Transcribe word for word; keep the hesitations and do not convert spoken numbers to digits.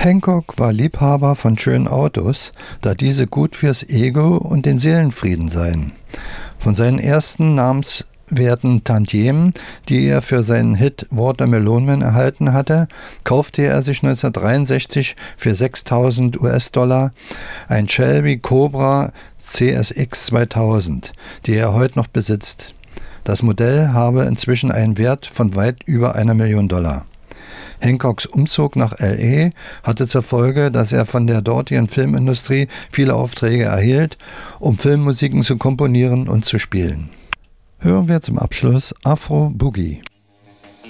Hancock war Liebhaber von schönen Autos, da diese gut fürs Ego und den Seelenfrieden seien. Von seinen ersten namenswerten Tantiemen, die er für seinen Hit Watermelon Man erhalten hatte, kaufte er sich neunzehnhundertdreiundsechzig für sechstausend US-Dollar ein Shelby Cobra C S X zweitausend, die er heute noch besitzt. Das Modell habe inzwischen einen Wert von weit über einer Million Dollar. Hancocks Umzug nach L A hatte zur Folge, dass er von der dortigen Filmindustrie viele Aufträge erhielt, um Filmmusiken zu komponieren und zu spielen. Hören wir zum Abschluss Afro Boogie.